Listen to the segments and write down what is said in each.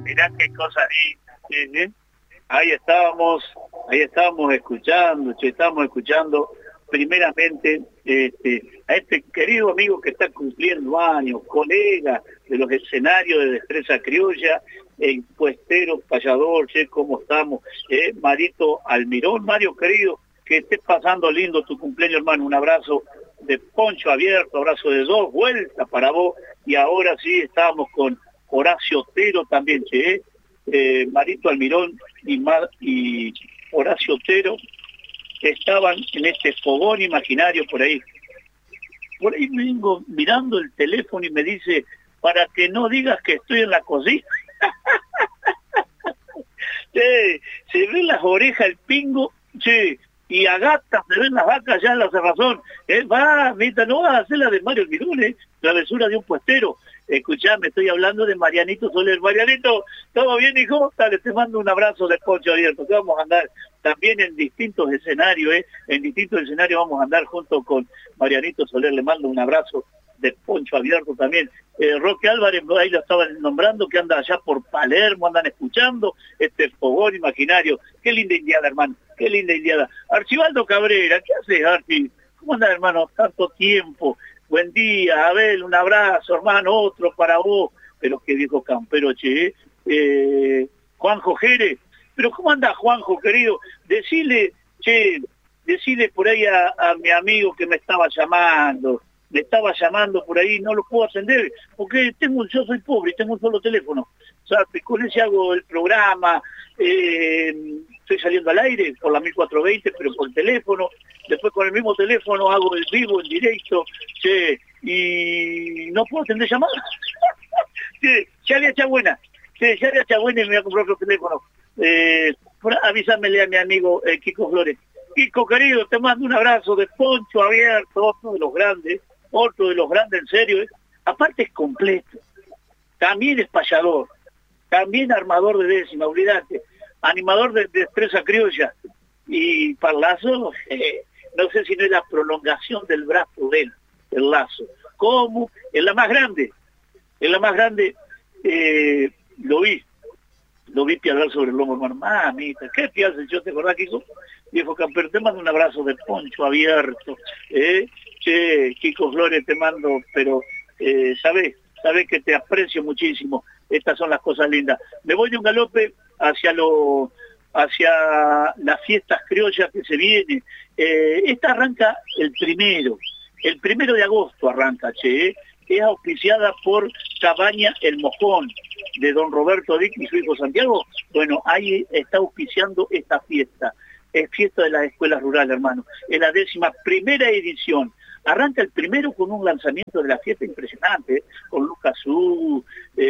Mirá qué cosa ahí. Ahí estábamos escuchando primeramente a este querido amigo que está cumpliendo años, colega de los escenarios de Destreza Criolla, encuestero, payador, ¿cómo estamos? Marito Almirón, Mario querido, que estés pasando lindo tu cumpleaños, hermano, un abrazo de poncho abierto, abrazo de dos vueltas para vos, y ahora sí estamos con Horacio Otero también, Marito Almirón y Horacio Otero estaban en este fogón imaginario por ahí. Por ahí vengo mirando el teléfono y me dice, para que no digas que estoy en la cocina. Se ven las orejas el pingo, y a gatas se ven las vacas ya en la cerrazón. No vas a hacer la de Mario Almirón, travesura de un puestero. Escuchame, estoy hablando de Marianito Soler. Marianito, ¿todo bien, hijo? Dale, te mando un abrazo de poncho abierto, que vamos a andar también en distintos escenarios, en distintos escenarios vamos a andar junto con Marianito Soler, le mando un abrazo de poncho abierto también. Roque Álvarez, ahí lo estaban nombrando, que anda allá por Palermo, andan escuchando este fogón imaginario. Qué linda indiada, hermano, qué linda indiada. Archibaldo Cabrera, ¿qué haces, Archi? ¿Cómo andas, hermano? Tanto tiempo. Buen día, Abel, un abrazo, hermano, otro para vos. Pero qué viejo campero, Juanjo Jerez, pero ¿cómo anda, Juanjo, querido? Decile por ahí a mi amigo que me estaba llamando por ahí, no lo puedo atender, porque yo soy pobre y tengo un solo teléfono. O sea, con ese hago el programa, estoy saliendo al aire por la 1420, pero por teléfono, después con el mismo teléfono hago el vivo, en directo, y no puedo atender llamadas. Ya le echa buena y me voy a comprar otro teléfono. Avísamele a mi amigo Kiko Flores. Kiko, querido, te mando un abrazo de poncho abierto, otro de los grandes en serio. Aparte es completo, también es payador, también armador de décima, olvidate, animador de Destreza Criolla, y parlazo, no sé si no es la prolongación del brazo de él, el lazo. ¿Cómo? En la más grande, lo vi piadar sobre el lomo, hermano. Mamita, ¿qué te haces? ¿Yo te acordás, Kiko? Viejo campero, te mando un abrazo de poncho abierto. Kiko Flores, te mando, pero sabés que te aprecio muchísimo. Estas son las cosas lindas. Me voy de un galope hacia las fiestas criollas que se vienen. Esta arranca el 1 de agosto arranca, es auspiciada por Cabaña El Mojón, de don Roberto Dick y su hijo Santiago. Bueno, ahí está auspiciando esta fiesta. Es fiesta de las escuelas rurales, hermano. Es la 11ª edición. Arranca el primero con un lanzamiento de la fiesta impresionante, con Lucas un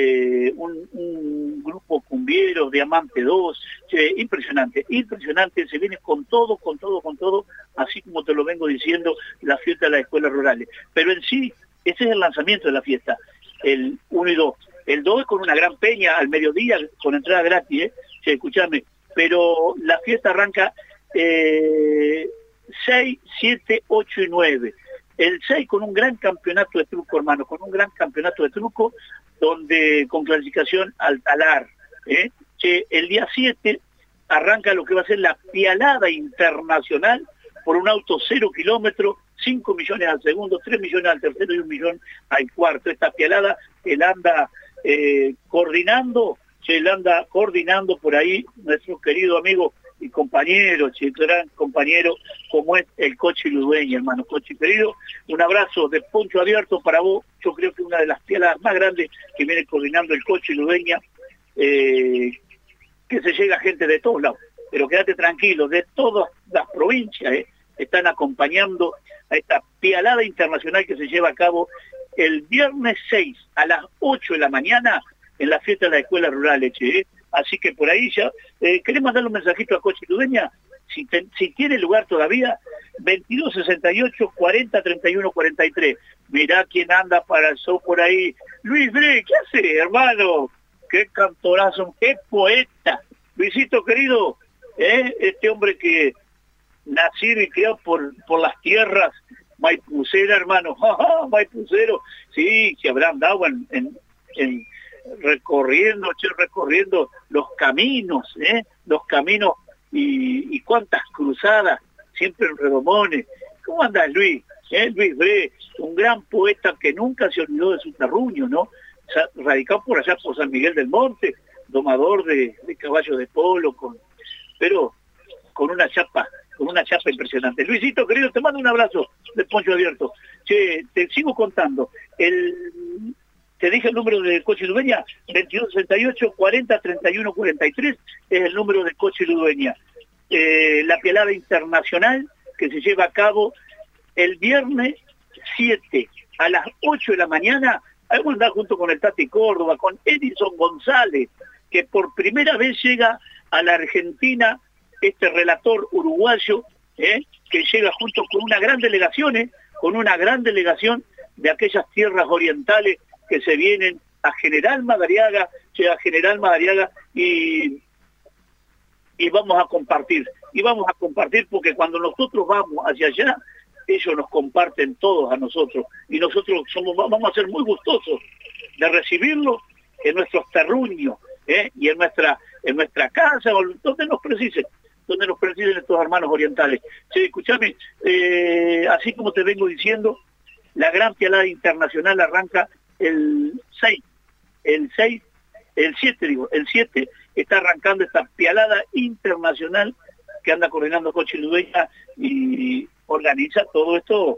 grupo cumbiero, Diamante 2, impresionante, se viene con todo, así como te lo vengo diciendo, la fiesta de las escuelas rurales. Pero en sí, ese es el lanzamiento de la fiesta, el 1 y 2. El 2 es con una gran peña al mediodía, con entrada gratis, escuchame, pero la fiesta arranca 6, 7, 8 y 9. El 6 con un gran campeonato de truco, hermano, donde con clasificación al talar. El día 7 arranca lo que va a ser la pialada internacional por un auto 0 kilómetros, 5 millones al segundo, 3 millones al tercero y 1 millón al cuarto. Esta pialada él anda coordinando por ahí nuestro querido amigo y compañero, gran compañero, como es el Cochi Ludueña, hermano. Cochi querido, un abrazo de poncho abierto para vos. Yo creo que una de las pialadas más grandes que viene coordinando el Cochi Ludueña, que se llega gente de todos lados, pero quédate tranquilo, de todas las provincias están acompañando a esta pialada internacional que se lleva a cabo el viernes 6 a las 8 de la mañana en la fiesta de las escuelas rurales, Así que por ahí ya, ¿querés mandarle un mensajito a Cochi Ludueña? Si tiene lugar todavía, 2268 40 31 43. Mirá quién anda para el show por ahí. Luis Bre, ¿qué hace, hermano? Qué cantorazo, qué poeta. Luisito querido, este hombre que nacido y criado por las tierras maipuceras, hermano. Maipucero, sí, que habrán dado en recorriendo los caminos, y cuántas cruzadas, siempre en redomones. ¿Cómo andás, Luis? Luis Bre, un gran poeta que nunca se olvidó de su terruño, ¿no? Radicado por allá por San Miguel del Monte, domador de caballos de polo, pero con una chapa impresionante. Luisito, querido, te mando un abrazo de Poncho Abierto. Che, te sigo contando. Te dije el número de Coche Ludueña, 2268 40 31 43, es el número de Coche Ludueña. La pialada internacional que se lleva a cabo el viernes 7 a las 8 de la mañana. Vamos a andar junto con el Tati Córdoba, con Edison González, que por primera vez llega a la Argentina, este relator uruguayo, que llega junto con una gran delegación de aquellas tierras orientales que se vienen a General Madariaga, y vamos a compartir, porque cuando nosotros vamos hacia allá, ellos nos comparten todos a nosotros, y nosotros vamos a ser muy gustosos de recibirlos en nuestros terruños, y en nuestra casa, o donde nos precisen estos hermanos orientales. Sí, escúchame, así como te vengo diciendo, la gran pialada internacional arranca el 7 está arrancando esta pialada internacional que anda coordinando Coche Ludueña, y organiza todo esto,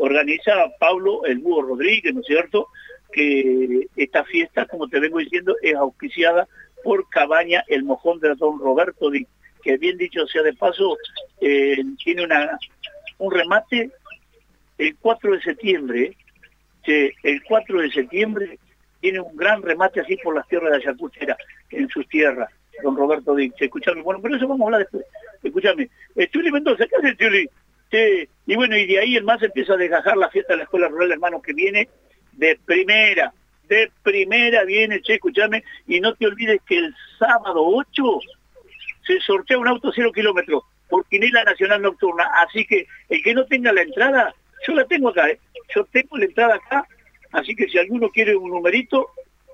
Pablo el Búho Rodríguez, ¿no es cierto? Que esta fiesta, como te vengo diciendo, es auspiciada por Cabaña El Mojón de Don Roberto Díaz, que bien dicho sea de paso, tiene un remate el 4 de septiembre, el 4 de septiembre tiene un gran remate así por las tierras de Ayacuchera, en sus tierras, don Roberto Díaz. Escuchame, bueno, pero eso vamos a hablar después. Escuchame, Chuli Mendoza, ¿qué hace Chuli? Y bueno, y de ahí el más empieza a desgajar la fiesta de la Escuela Rural, hermano, que viene de primera viene, escúchame, y no te olvides que el sábado 8 se sortea un auto 0 kilómetros por Quinela Nacional Nocturna, así que el que no tenga la entrada, yo la tengo acá, yo tengo la entrada acá, así que si alguno quiere un numerito,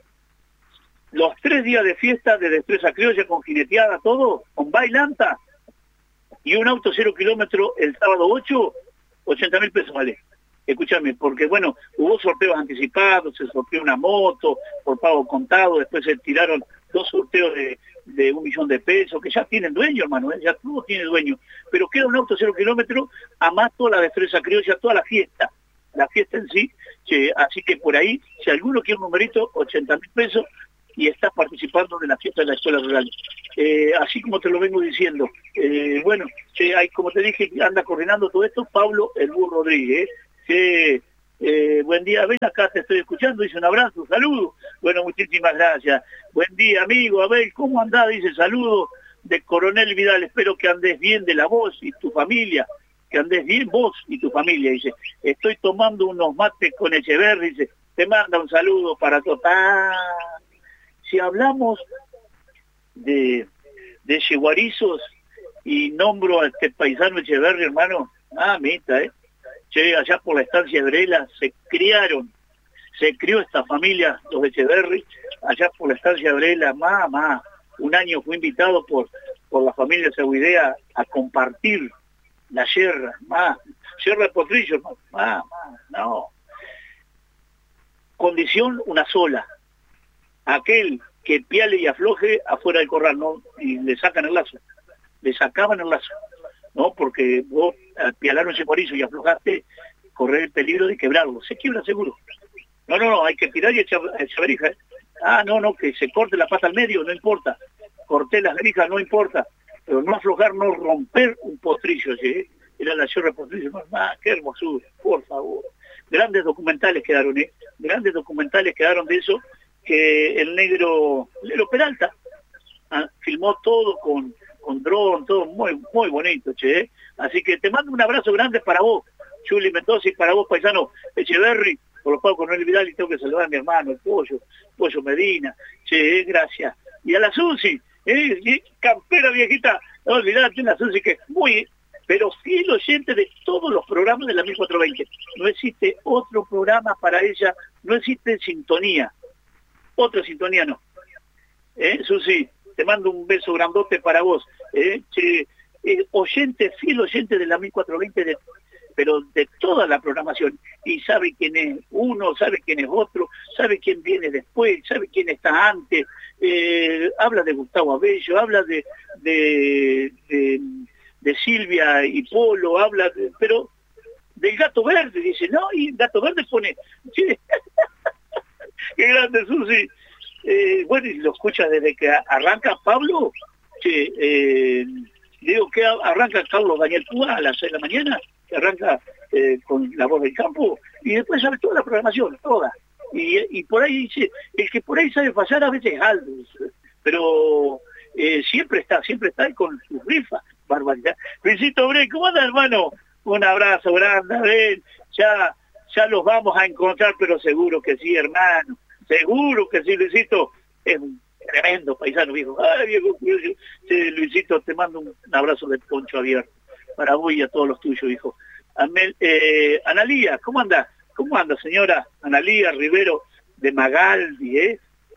los 3 días de fiesta de destreza criolla, con jineteada, todo, con bailanta, y un auto 0 kilómetros el sábado 8, 80.000 pesos vale. Escúchame, porque bueno, hubo sorteos anticipados, se sorteó una moto por pago contado, después se tiraron 2 sorteos de 1 millón de pesos, que ya tienen dueño, hermano, ya todo tiene dueño, pero queda un auto 0 kilómetros, a más toda la destreza criolla, toda la fiesta en sí, así que por ahí, si alguno quiere un numerito, 80.000 pesos, y estás participando de la fiesta de la Escuela Rural. Así como te lo vengo diciendo, bueno, hay, como te dije, anda coordinando todo esto, Pablo el Búho Rodríguez, buen día, ven acá, te estoy escuchando, dice un abrazo, un saludo. Bueno, muchísimas gracias. Buen día, amigo, Abel, ¿cómo andás? Dice, saludo de Coronel Vidal, espero que andes bien de la voz y tu familia, que andes bien vos y tu familia, dice, estoy tomando unos mates con Echeverri, dice, te manda un saludo para todos. Si hablamos de yeguarizos y nombro a este paisano Echeverri, hermano, mamita, allá por la estancia de Brela se crió esta familia, los Echeverri, allá por la estancia de Brela, un año fue invitado por la familia Seguidea a compartir la yerra, yerra de potrillo, no. Condición una sola, aquel que piale y afloje afuera del corral, ¿no? Y le sacaban el lazo, ¿no? Porque vos al pialar un yeguarizo y aflojaste, correr el peligro de quebrarlo, se quiebra seguro. No, hay que tirar y echar verija, no, que se corte la pata al medio, no importa, corté las verijas, no importa, pero no aflojar, no romper un potrillo, ¿sí? Era la yerra de potrillo, qué hermosura, por favor. Grandes documentales quedaron, grandes documentales quedaron de eso, que el negro Peralta filmó todo con dron, todo muy, muy bonito, Así que te mando un abrazo grande para vos, Chuli Mendoza, y para vos, paisano Echeverri, por los pagos con Noel Vidal, y tengo que saludar a mi hermano, el Pollo Medina, gracias. Y a la Susi, campera viejita, no olvidate, la Susi, que es muy, pero fiel oyente de todos los programas de la 1420. No existe otro programa para ella, no existe sintonía. otra sintonía no. Susi, te mando un beso grandote para vos. Che, oyente, fiel oyente de la 1420, pero de toda la programación, y sabe quién es uno, sabe quién es otro, sabe quién viene después, sabe quién está antes, habla de Gustavo Abello, habla de Silvia y Polo, pero del Gato Verde, dice, no, y el Gato Verde pone, che, qué grande, Susi. Bueno, y lo escucha desde que arranca Pablo, che, digo que arranca Carlos Daniel Púa a las 6 de la mañana, que arranca con La Voz del Campo, y después sabe toda la programación, toda. Y por ahí dice, el que por ahí sabe pasar a veces es Aldo, pero siempre está y con sus rifas, barbaridad. Luisito Bre, ¿cómo anda, hermano? Un abrazo grande, ven, ya los vamos a encontrar, pero seguro que sí, hermano, seguro que sí, Luisito, es un tremendo paisano, viejo. Ay, viejo, sí, Luisito, te mando un abrazo de poncho abierto para vos y a todos los tuyos, hijo. Analía, ¿cómo anda? ¿Cómo anda, señora Analía Rivero de Magaldi,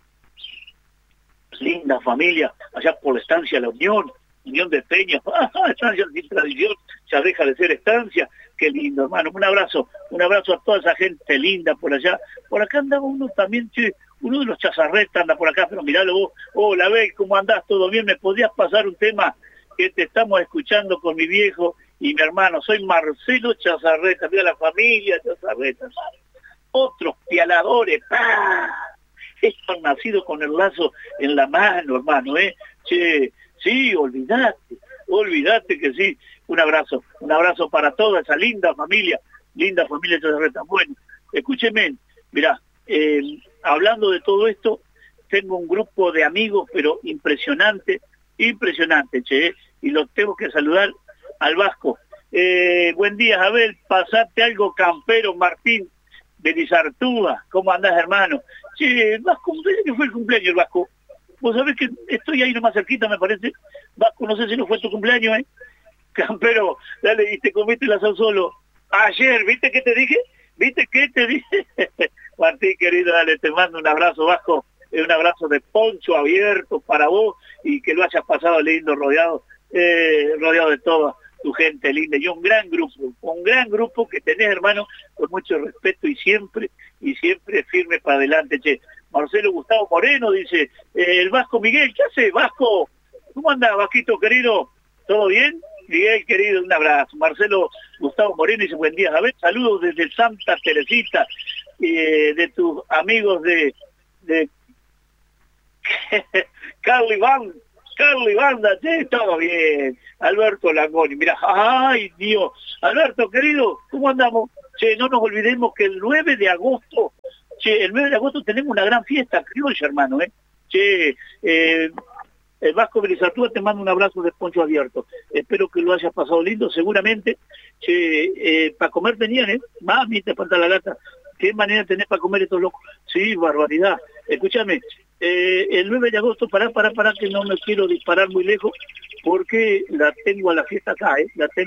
Linda familia, allá por la estancia La Unión de Peña, estancia sin tradición, ya deja de ser estancia, qué lindo, hermano, un abrazo a toda esa gente linda por allá. Por acá andaba uno también, che, uno de los chazarretas anda por acá, pero miralo vos, hola, Bel, ¿cómo andás? ¿Todo bien? ¿Me podías pasar un tema que te estamos escuchando con mi viejo y mi hermano? Soy Marcelo Chazarreta, mira la familia Chazarreta, otros pialadores, ¡pah! Estos han nacido con el lazo en la mano, hermano, Che, sí, olvidate que sí. Un abrazo para toda esa linda familia Chazarreta. Bueno, escúcheme, mirá, hablando de todo esto, tengo un grupo de amigos, pero impresionante, che, y los tengo que saludar al Vasco. Buen día, Abel, pasate algo campero, Martín de Lizartúa. ¿Cómo andás, hermano? Che, el Vasco, que fue el cumpleaños el Vasco. Vos sabés que estoy ahí nomás cerquita, me parece. Vasco, no sé si no fue tu cumpleaños, Campero, dale, y te comiste el asado solo. Ayer, ¿viste qué te dije? Martín, querido, dale, te mando un abrazo, Vasco. Un abrazo de poncho abierto para vos y que lo hayas pasado lindo, rodeado de toda tu gente linda. Y un gran grupo que tenés, hermano, con mucho respeto y siempre firme para adelante, che. Marcelo Gustavo Moreno dice, el Vasco Miguel, ¿qué hace, Vasco? ¿Cómo anda, Vasquito, querido? ¿Todo bien? Miguel, querido, un abrazo. Marcelo Gustavo Moreno dice, buen día, a ver, saludos desde Santa Teresita, de tus amigos de Carly Banda, che, todo bien. Alberto Langoni, mira, ay, Dios. Alberto, querido, ¿cómo andamos? Che, no nos olvidemos que el 9 de agosto tenemos una gran fiesta criolla, hermano, Che, el Vasco Belizartúa te mando un abrazo de poncho abierto. Espero que lo hayas pasado lindo, seguramente. Che, para comer tenían, Mami, te falta la lata. ¿Qué manera tenés para comer estos locos? Sí, barbaridad. Escúchame, el 9 de agosto, pará, que no me quiero disparar muy lejos, porque la tengo a la fiesta acá,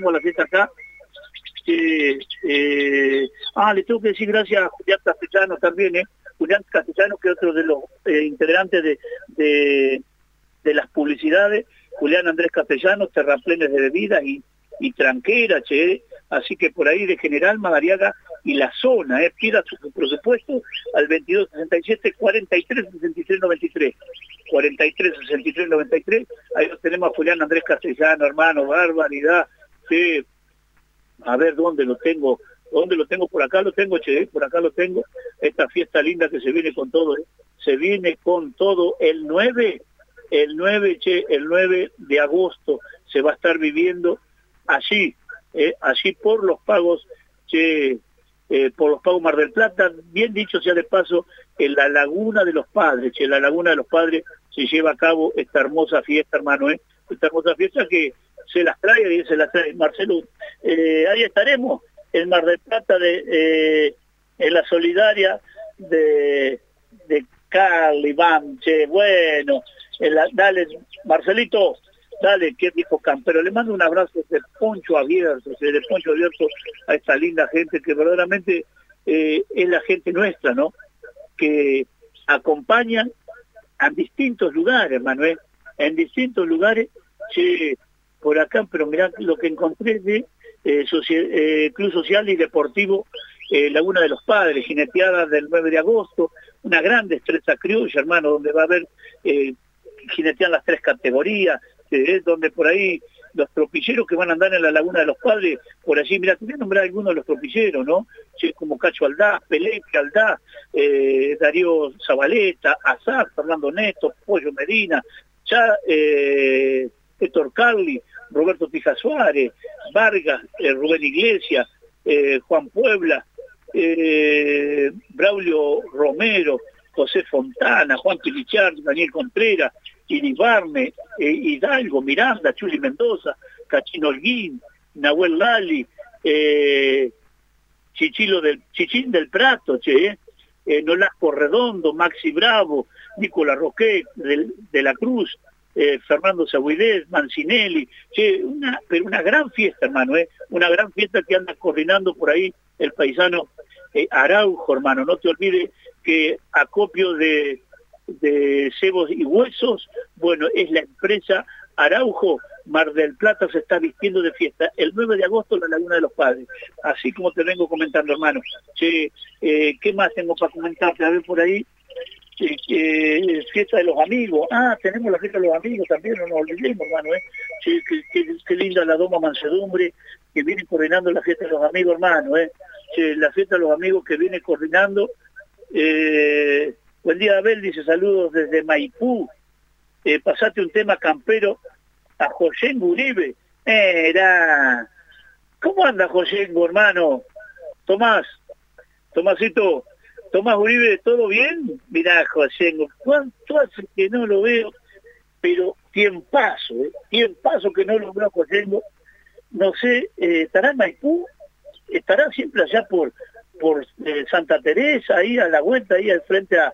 le tengo que decir gracias a Julián Castellano también, Julián Castellano, que es otro de los integrantes de las publicidades, Julián Andrés Castellano, terraplenes de bebidas y tranquera, che, así que por ahí de General Madariaga y la zona, pida su presupuesto al 2267 436393, 436393, ahí lo tenemos a Julián Andrés Castellano, hermano, barbaridad, sí. A ver, ¿dónde lo tengo? Por acá lo tengo, che, por acá lo tengo, esta fiesta linda que se viene con todo, se viene con todo, el 9 de agosto se va a estar viviendo allí por los pagos, por los pagos Mar del Plata, bien dicho sea de paso, en la Laguna de los Padres, en la Laguna de los Padres se lleva a cabo esta hermosa fiesta, hermano, esta hermosa fiesta que se las trae Marcelo, ahí estaremos, en Mar del Plata, en la solidaria de Carly Banche, bueno, dale, Marcelito, dale, que dijo Campero, le mando un abrazo de poncho abierto a esta linda gente que verdaderamente es la gente nuestra, ¿no? Que acompañan en distintos lugares, Manuel, en distintos lugares, che, por acá, pero mirá lo que encontré de Club Social y Deportivo Laguna de los Padres, jineteada del 9 de agosto, una gran destreza criolla, hermano, donde va a haber, jinetean las 3 categorías, donde por ahí los tropilleros que van a andar en la Laguna de los Padres, por allí, mira, te voy a nombrar algunos de los tropilleros, ¿no? Sí, como Cacho Aldaz, Peleque Aldaz, Darío Zabaleta, Azar, Fernando Neto, Pollo Medina, ya Héctor Carli, Roberto Tija Suárez, Vargas, Rubén Iglesias, Juan Puebla, Braulio Romero, José Fontana, Juan Pilichard, Daniel Contreras, Iribarne, Hidalgo, Miranda, Chuli Mendoza, Cachín Holguín, Nahuel Lali, Chichín del Prato, Nolasco Redondo, Maxi Bravo, Nicolás Roquet de la Cruz, Fernando Zabuidet, Mancinelli, pero una gran fiesta, hermano, una gran fiesta que anda coordinando por ahí el paisano Araujo, hermano. No te olvides que acopio de cebos y huesos, bueno, es la empresa Araujo. Mar del Plata se está vistiendo de fiesta el 9 de agosto en la Laguna de los Padres, así como te vengo comentando, hermano. ¿Qué más tengo para comentarte? A ver por ahí, fiesta de los amigos. Tenemos la fiesta de los amigos también, no nos olvidemos, hermano. Qué linda la Doma Mansedumbre que viene coordinando la fiesta de los amigos, hermano. La fiesta de los amigos que viene coordinando. Buen día, Abel, dice saludos desde Maipú. Pasate un tema campero a Joyengo Uribe. ¿Cómo anda Joyengo, hermano? Tomasito Uribe, ¿todo bien? Mirá, Joyengo, ¿cuánto hace que no lo veo? Pero tiempazo que no lo veo a Joyengo. No sé, ¿estará en Maipú? ¿Estará siempre allá por Santa Teresa, ahí a la vuelta, ahí al frente a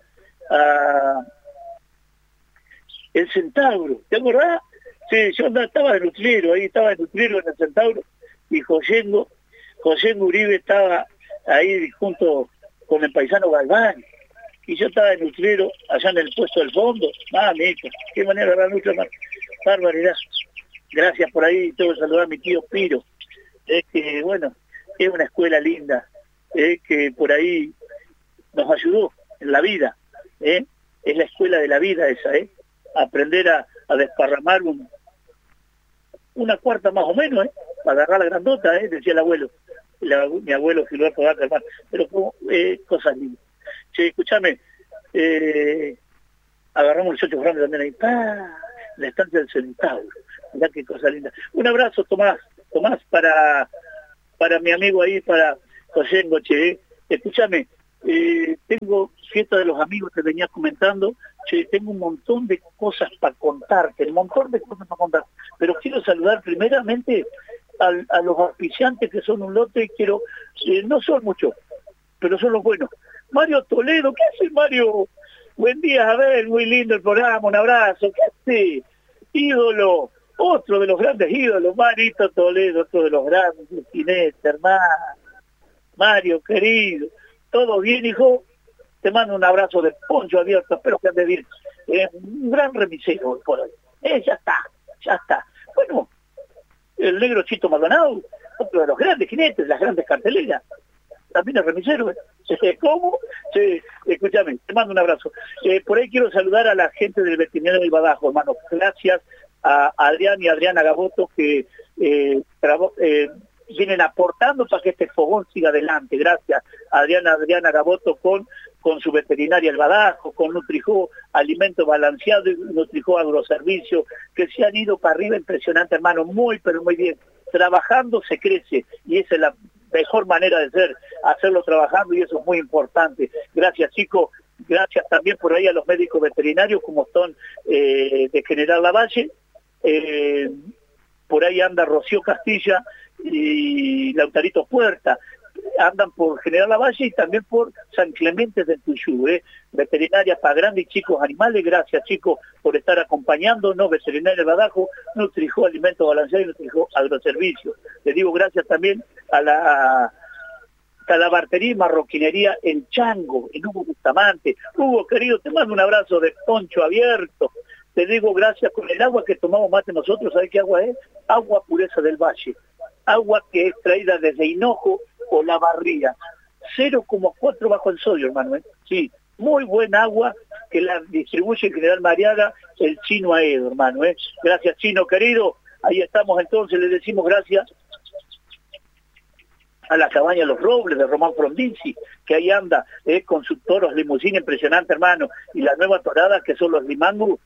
el Centauro? ¿Te acordás? Sí, yo estaba de Nutriero, ahí estaba de Nutriero en el Centauro, y Joyengo Uribe estaba ahí junto con el paisano Galván, y yo estaba de Nutriero allá en el puesto del fondo. Mamita, qué manera de la lucha, barbaridad. Gracias por ahí, tengo que saludar a mi tío Piro. Es que, bueno, es una escuela linda, que por ahí nos ayudó en la vida, es la escuela de la vida esa, aprender a desparramar una cuarta más o menos, para agarrar la grandota, decía el abuelo, mi abuelo Gilberto Vaca, pero cosas lindas. Escúchame, agarramos el 8 grandes también ahí, la estancia del Centauro, mirá qué cosa linda. Un abrazo, Tomás, para mi amigo ahí, para Joyengo, escúchame, tengo fiesta de los amigos que venía comentando, tengo un montón de cosas para contarte, pero quiero saludar primeramente a los auspiciantes, que son un lote, quiero, no son muchos, pero son los buenos. Mario Toledo, ¿qué hace, Mario? Buen día, Abel, muy lindo el programa, un abrazo. ¿Qué hace? Ídolo, otro de los grandes ídolos, Marito Toledo, otro de los grandes, jinetes, hermano. Mario, querido, ¿todo bien, hijo? Te mando un abrazo de poncho abierto, espero que ande bien. Un gran remisero por hoy. Ya está. Bueno, el negro Chito Maldonado, otro de los grandes jinetes, las grandes carteleras, también es remisero. ¿Cómo? Escúchame, te mando un abrazo. Por ahí quiero saludar a la gente del veterinario del Badajo, hermano. Gracias a Adrián y Adriana Gaboto que vienen aportando para que este fogón siga adelante. Gracias a Adriana Gaboto con su veterinaria El Badajo, con Nutrijó Alimento Balanceado y Nutrijó Agroservicio, que se han ido para arriba, impresionante, hermano, pero muy bien. Trabajando se crece, y esa es la mejor manera de hacerlo trabajando, y eso es muy importante. Gracias, chicos. Gracias también por ahí a los médicos veterinarios, como son de General Lavalle. Por ahí anda Rocío Castilla y Lautarito Puerta, andan por General Lavalle y también por San Clemente del Tuyú, veterinaria para grandes y chicos animales. Gracias, chicos, por estar acompañándonos. Veterinaria del Badajo, Nutrijó Alimento Balanceado y Nutrijó Agroservicio. Les digo gracias también a la talabartería y marroquinería El Chango, en Hugo Bustamante. Hugo, querido, te mando un abrazo de poncho abierto. Te digo gracias con el agua que tomamos mate nosotros. ¿Sabes qué agua es? Agua pureza del valle. Agua que es traída desde Hinojo o La Barría. 0,4 bajo el sodio, hermano. Sí, muy buena agua que la distribuye en General Mariaga el Chino Aedo, hermano. Gracias, Chino, querido. Ahí estamos entonces, le decimos gracias a la cabaña Los Robles de Román Frondizi, que ahí anda con sus toros limusina impresionante, hermano, y la nueva torada que son los Limangu,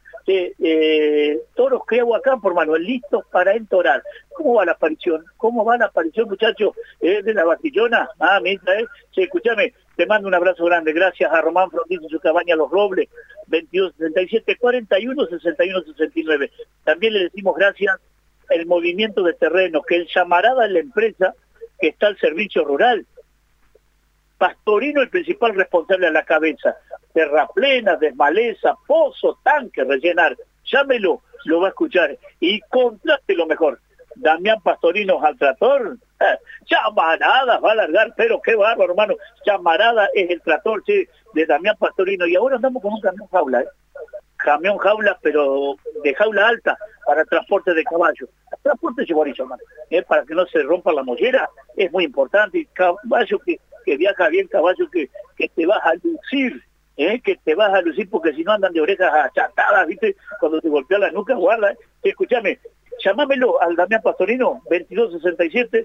toros creo acá por Manuel, listos para entorar. ¿Cómo va la aparición? ¿Cómo va la aparición, muchachos, de la Bastillona? Mientras, sí, escúchame, te mando un abrazo grande, gracias a Román Frondizi y su cabaña Los Robles, 22 67 41 61 69. También le decimos gracias al movimiento de terreno, que el Llamarada es la empresa que está al servicio rural. Pastorino el principal responsable a la cabeza. Terraplena, desmaleza, pozo, tanque, rellenar. Llámelo, lo va a escuchar. Y contrate lo mejor. Damián Pastorino al trator. Llamarada va a largar, pero qué bárbaro, hermano. Llamarada es el trator, sí, de Damián Pastorino. Y ahora andamos con un camión jaula, camión jaula, pero de jaula alta para transporte de caballo. Transporte chivorizo, hermano. Para que no se rompa la mollera, es muy importante. Y caballo que viaja bien, caballo que te vas a lucir, que te vas a lucir, porque si no andan de orejas achatadas, ¿viste? Cuando te golpea la nuca, guarda. Escúchame, llamámelo al Damián Pastorino, 2267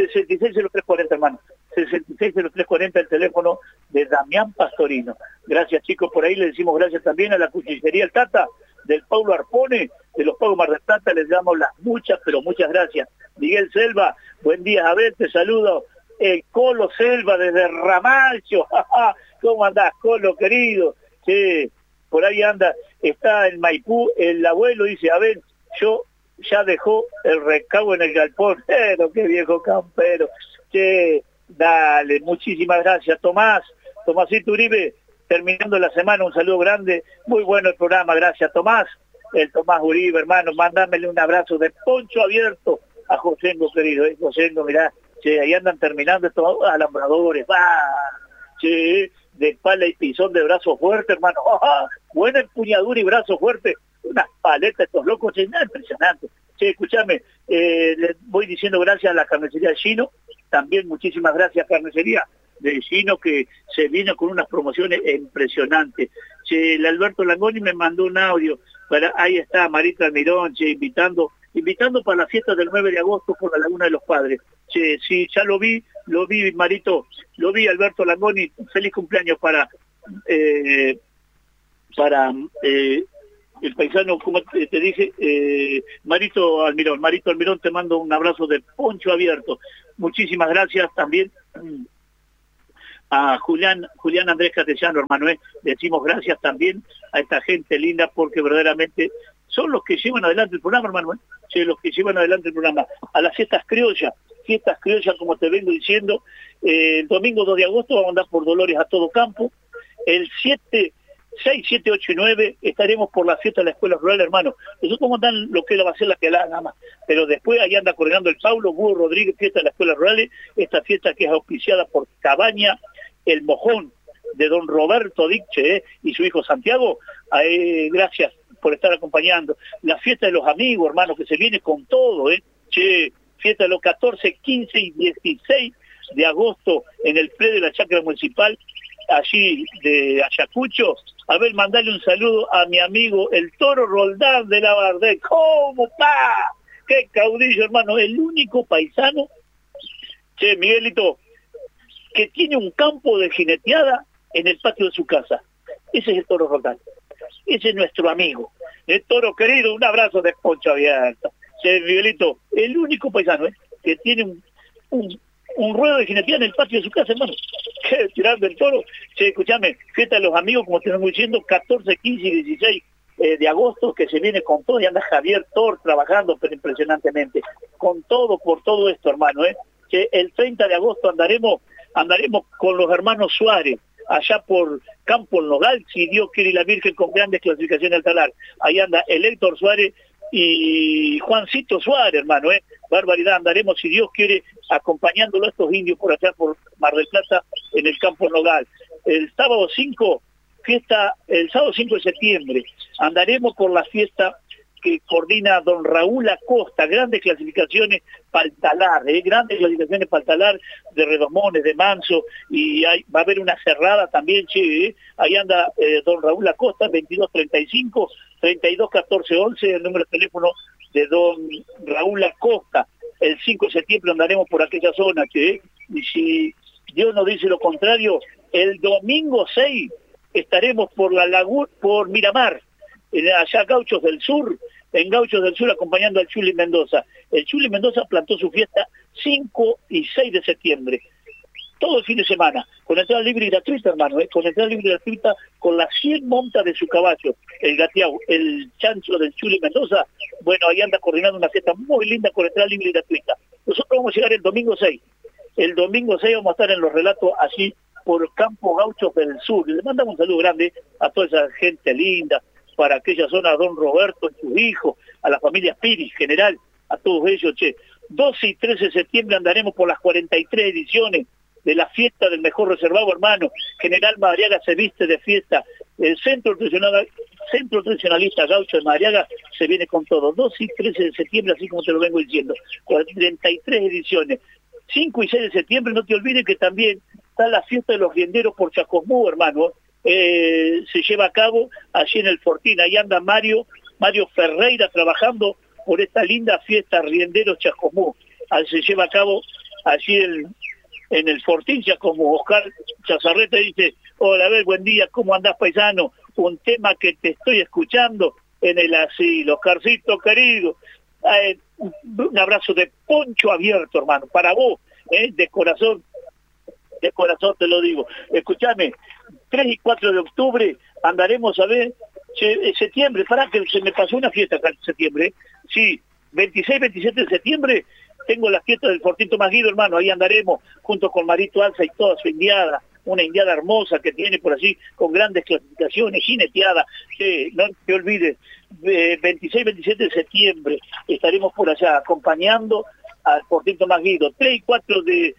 660340, hermano. 660340 el teléfono de Damián Pastorino. Gracias, chicos, por ahí le decimos gracias también a la cuchillería El Tata, del Paulo Arpone, de los Pagos Mar del Plata, les damos las muchas, pero muchas gracias. Miguel Selva, buen día, a ver, te saludo. El Colo Selva desde Ramallo, ¿cómo andás, Colo, querido? Sí, por ahí anda, está en Maipú, el abuelo dice, a ver, yo ya dejó el recaudo en el galpón, pero qué viejo campero. Sí, dale, muchísimas gracias, Tomásito Uribe, terminando la semana, un saludo grande, muy bueno el programa, gracias, Tomás. El Tomás Uribe, hermano, mándamele un abrazo de poncho abierto a Josengo, querido, Josengo, mirá, che, ahí andan terminando estos alambradores, che, de pala y pisón de brazo fuerte, hermano, buena empuñadura y brazo fuerte, unas paletas estos locos, che, nada, impresionante. Che, escúchame, les voy diciendo gracias a la carnicería de Chino, también muchísimas gracias, carnicería de Chino, que se viene con unas promociones impresionantes. Che, el Alberto Langoni me mandó un audio, ahí está Marita Almirón, che, invitando para la fiesta del 9 de agosto por la Laguna de los Padres. Che, sí, ya lo vi, Marito, lo vi, Alberto Langoni, feliz cumpleaños para el paisano, como te dije, Marito Almirón, te mando un abrazo de poncho abierto. Muchísimas gracias también a Julián Andrés Castellano, hermano, decimos gracias también a esta gente linda, porque verdaderamente son los que llevan adelante el programa, hermano, sí, los que llevan adelante el programa. A las fiestas criollas, como te vengo diciendo, el domingo 2 de agosto vamos a andar por Dolores a todo campo, el 6, 7, 8 y 9 estaremos por la fiesta de la Escuela Rural, hermano. Nosotros vamos a dar lo que va a ser la pelada nada más, pero después ahí anda coordinando el Paulo Burro Rodríguez, fiesta de la Escuela Rural, esta fiesta que es auspiciada por Cabaña El Mojón, de don Roberto Dicche y su hijo Santiago. Gracias por estar acompañando. La fiesta de los amigos, hermano, que se viene con todo, che, fiesta de los 14, 15 y 16 de agosto en el predio de la Chacra Municipal, allí de Ayacucho. A ver, mandarle un saludo a mi amigo el Toro Roldán de la Bardé. ¿Cómo está? ¡Qué caudillo, hermano! El único paisano, che, Miguelito, que tiene un campo de jineteada en el patio de su casa. Ese es el Toro Roldán. Ese es nuestro amigo. El Toro querido, un abrazo de poncho abierto. Che, Miguelito, el único paisano que tiene un ruedo de jineteada en el patio de su casa, hermano. Qué tirando el Toro. Che, escuchame, fiesta de los amigos, como te estamos diciendo, 14, 15 y 16 de agosto, que se viene con todo, y anda Javier Tor trabajando, pero impresionantemente. Con todo, por todo esto, hermano, que el 30 de agosto andaremos con los hermanos Suárez, allá por Campo Nogal, si Dios quiere y la Virgen, con grandes clasificaciones al talar. Ahí anda el Héctor Suárez y Juancito Suárez, hermano, barbaridad, andaremos, si Dios quiere, acompañándolo a estos indios por allá, por Mar del Plata, en el Campo Nogal. El sábado 5 de septiembre, andaremos por la fiesta que coordina don Raúl Acosta, grandes clasificaciones para el talar, grandes clasificaciones para el talar de Redomones, de Manso, y va a haber una cerrada también, ahí anda don Raúl Acosta, 2235, 321411, el número de teléfono de don Raúl Acosta. El 5 de septiembre andaremos por aquella zona, y si Dios nos dice lo contrario, el domingo 6 estaremos por la laguna, por Miramar, allá Gauchos del Sur, en Gauchos del Sur acompañando al Chuli Mendoza. El Chuli Mendoza plantó su fiesta 5 y 6 de septiembre, todo el fin de semana, con entrada libre y gratuita, hermano, con entrada libre y gratuita, con las 100 montas de su caballo, el gateau, el chancho del Chuli Mendoza. Bueno, ahí anda coordinando una fiesta muy linda con entrada libre y gratuita. Nosotros vamos a llegar el domingo 6. El domingo 6 vamos a estar en los relatos allí por Campo Gauchos del Sur. Le mandamos un saludo grande a toda esa gente linda, para aquella zona, a don Roberto y sus hijos, a la familia Piri general, a todos ellos, 12 y 13 de septiembre andaremos por las 43 ediciones de la fiesta del mejor reservado, hermano. General Madariaga se viste de fiesta. El Centro Tradicionalista Gaucho de Madariaga se viene con todo. 12 y 13 de septiembre, así como te lo vengo diciendo. 43 ediciones. 5 y 6 de septiembre, no te olvides que también está la fiesta de los rienderos por Chascomú, hermano. Se lleva a cabo allí en el Fortín. Ahí anda Mario Ferreira trabajando por esta linda fiesta Rienderos Chascomú. Se lleva a cabo allí en el Fortín Chascomú. Oscar Chazarreta dice: hola, a ver, buen día, ¿cómo andás, paisano? Un tema que te estoy escuchando en el asilo. Oscarcito querido, un abrazo de poncho abierto, hermano, para vos, de corazón te lo digo. Escúchame, 3 y 4 de octubre andaremos a ver, septiembre, para que se me pasó una fiesta acá en septiembre, sí, 26, 27 de septiembre tengo la fiesta del Fortín Tomás Guido, hermano, ahí andaremos junto con Marito Alza y toda su indiada, una indiada hermosa que tiene por allí con grandes clasificaciones, jineteada, no te olvides, 26, 27 de septiembre estaremos por allá acompañando al Fortín Tomás Guido. 3 y 4 de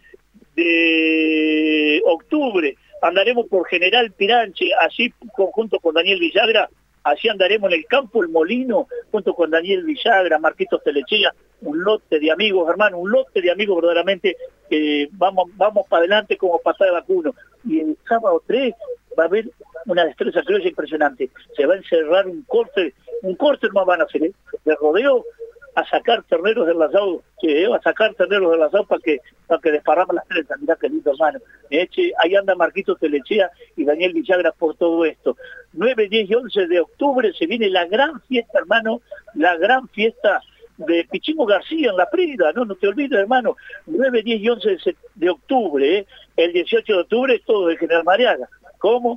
octubre andaremos por General Piranche, allí junto con Daniel Villagra, allí andaremos en el Campo El Molino, junto con Daniel Villagra, Marquitos Telechea, un lote de amigos, hermano, un lote de amigos verdaderamente, vamos para adelante como patada de vacuno. Y el sábado 3 va a haber una destreza criolla impresionante, se va a encerrar un corte más van a hacer, de rodeo, a sacar terneros del asado, para que desparraman las trenzas. Mirá qué lindo, hermano. Ahí anda Marquitos Telechea y Daniel Villagra por todo esto. 9, 10 y 11 de octubre se viene la gran fiesta, hermano, la gran fiesta de Pichimo García en La Prida, no te olvides, hermano. 9, 10 y 11 de octubre, el 18 de octubre es todo de General Madariaga. ¿Cómo?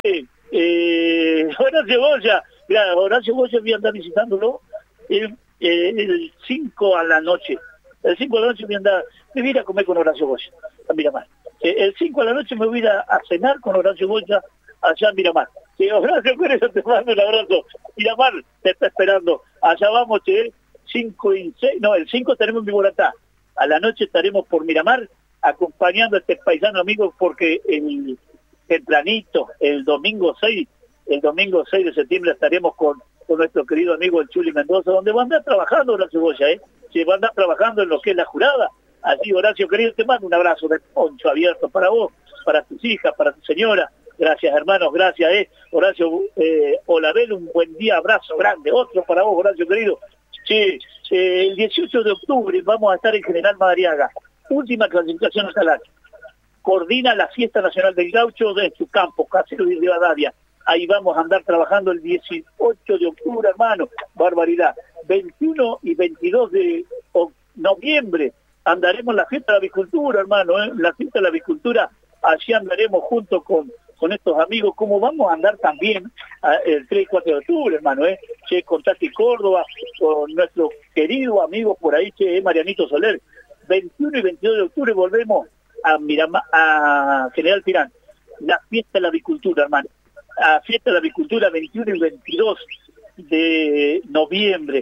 Horacio Goya, mira, Horacio Goya voy a andar visitándolo el 5 a la noche. El 5 a la noche me voy a ir a comer con Horacio Goya a Miramar. El 5 a la noche me voy a ir a cenar con Horacio Goya allá en Miramar. Horacio, por eso te mando un abrazo. Miramar te está esperando. Allá vamos, 5 y 6, no, el 5 estaremos en Viboratá. A la noche estaremos por Miramar acompañando a este paisano amigo, porque tempranito, el domingo 6 de septiembre estaremos con nuestro querido amigo el Chuli Mendoza, donde va a andar trabajando Horacio Goya, se va a andar trabajando en lo que es la jurada. Así, Horacio querido, te mando un abrazo de poncho abierto para vos, para tus hijas, para tu señora. Gracias, hermanos, gracias, Horacio Olabel, un buen día, abrazo grande, otro para vos, Horacio querido. El 18 de octubre vamos a estar en General Madariaga, última clasificación hasta el año. Coordina la Fiesta Nacional del Gaucho de su campo, Casero de Rivadavia. Ahí vamos a andar trabajando el 18 de octubre, hermano, barbaridad. 21 y 22 de noviembre andaremos en la fiesta de la avicultura, hermano, la fiesta de la avicultura, allí andaremos junto con estos amigos, como vamos a andar también el 3 y 4 de octubre, hermano, con Tati Córdoba, con nuestro querido amigo por ahí, Marianito Soler. 21 y 22 de octubre volvemos a General Pirán, la fiesta de la avicultura, hermano. A fiesta de la avicultura 21 y 22 de noviembre.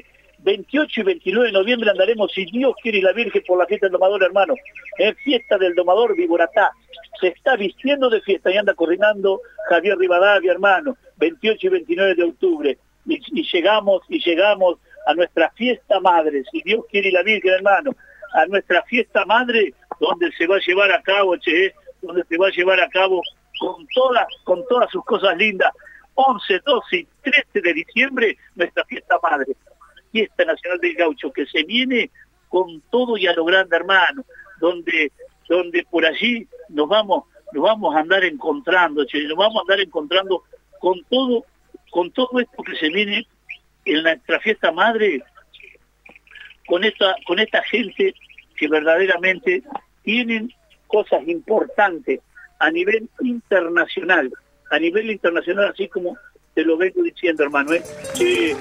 28 y 29 de noviembre andaremos, si Dios quiere y la Virgen, por la fiesta del domador, hermano. Fiesta del domador Viboratá. Se está vistiendo de fiesta y anda coordinando Javier Rivadavia, hermano. 28 y 29 de octubre. Y llegamos a nuestra fiesta madre, si Dios quiere y la Virgen, hermano. A nuestra fiesta madre, donde se va a llevar a cabo, donde se va a llevar a cabo con todas sus cosas lindas. 11, 12 y 13 de diciembre, nuestra fiesta madre. Fiesta Nacional del Gaucho, que se viene con todo y a lo grande, hermano, donde por allí nos vamos a andar encontrando, nos vamos a andar encontrando con todo esto que se viene en nuestra fiesta madre, con esta gente que verdaderamente tienen cosas importantes a nivel internacional, así como te lo vengo diciendo, hermano, que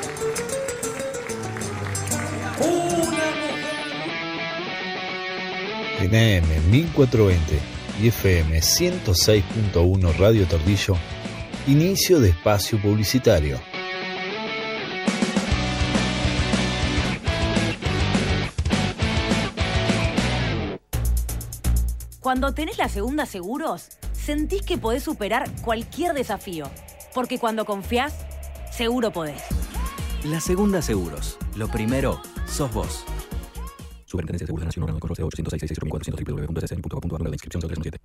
en AM 1420 y FM 106.1 Radio Tordillo, inicio de espacio publicitario. Cuando tenés la Segunda Seguros, sentís que podés superar cualquier desafío. Porque cuando confiás, seguro podés. La Segunda Seguros. Lo primero, sos vos. Superintendencia de Seguros de Nación, 806 660 www.ssn.gov.ar, la inscripción 317.